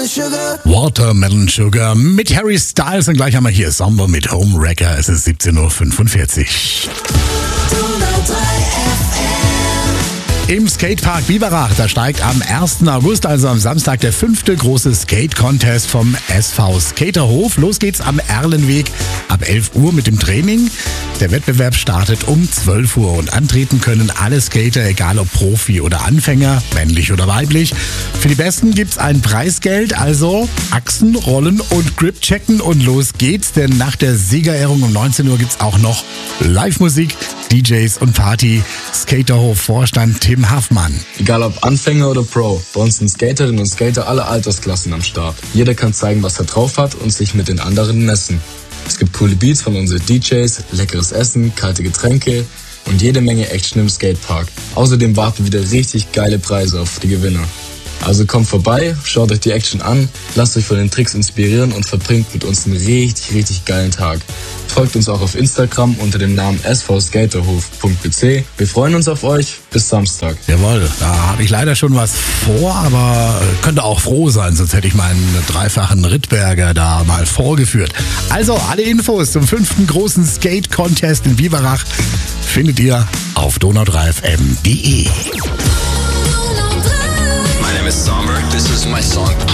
Watermelon Sugar mit Harry Styles und gleich haben wir hier Sommer mit Homewrecker. Es ist 17:45 Uhr. Im Skatepark Biberach, da steigt am 1. August, also am Samstag, der 5. große Skate-Contest vom SV Skaterhof. Los geht's am Erlenweg ab 11 Uhr mit dem Training. Der Wettbewerb startet um 12 Uhr und antreten können alle Skater, egal ob Profi oder Anfänger, männlich oder weiblich. Für die Besten gibt's ein Preisgeld, also Achsen, Rollen und Grip checken und los geht's, denn nach der Siegerehrung um 19 Uhr gibt's auch noch Live-Musik, DJs und Party. Skaterhof-Vorstand Tim Haffmann. Egal ob Anfänger oder Pro, bei uns sind Skaterinnen und Skater aller Altersklassen am Start. Jeder kann zeigen, was er drauf hat und sich mit den anderen messen. Es gibt coole Beats von unseren DJs, leckeres Essen, kalte Getränke und jede Menge Action im Skatepark. Außerdem warten wieder richtig geile Preise auf die Gewinner. Also kommt vorbei, schaut euch die Action an, lasst euch von den Tricks inspirieren und verbringt mit uns einen richtig geilen Tag. Folgt uns auch auf Instagram unter dem Namen svskaterhof.bc. Wir freuen uns auf euch. Bis Samstag. Jawohl, da habe ich leider schon was vor, aber könnte auch froh sein, sonst hätte ich meinen dreifachen Rittberger da mal vorgeführt. Also alle Infos zum 5. großen Skate-Contest in Biberach findet ihr auf donau3fm.de. My name is Sommer. This is my song